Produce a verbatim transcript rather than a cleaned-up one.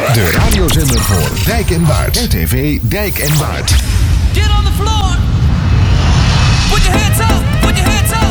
De radiozender voor Dijk en Waard. R T V Dijk en Waard. Get on the floor. Put your hands up. Put your hands up.